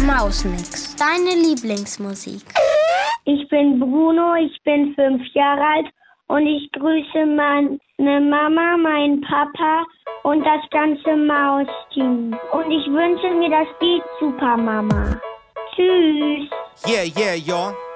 Mausmix, deine Lieblingsmusik. Ich bin Bruno, ich bin 5 Jahre alt und ich grüße meine Mama, meinen Papa und das ganze Mausteam. Und ich wünsche mir das Lied Super Mama. Tschüss. Yeah, y'all.